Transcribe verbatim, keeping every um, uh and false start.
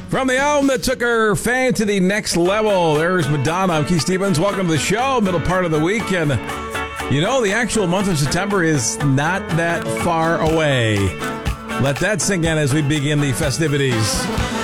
From the album that took her fame to the next level, there's Madonna. I'm Keith Stevens. Welcome to the show, middle part of the week. And, you know, the actual month of September is not that far away. Let that sink in as we begin the festivities.